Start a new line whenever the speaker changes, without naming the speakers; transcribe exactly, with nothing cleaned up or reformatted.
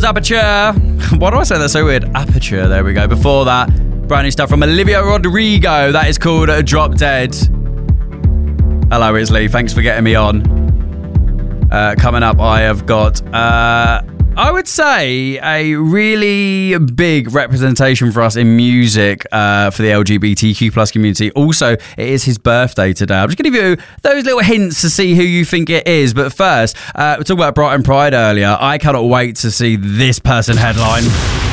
Aperture. Why do I say that so weird? Aperture, there we go. Before that, brand new stuff from Olivia Rodrigo. That is called Drop Dead. Hello, it's Lee. Thanks for getting me on. Uh, coming up, I have got, uh, I would say, a really big representation for us in music uh, for the L G B T Q plus community. Also, it is his birthday today. I'm just going to give you those little hints to see who you think it is. But first, uh, we talked about Brighton Pride earlier. I cannot wait to see this person headline.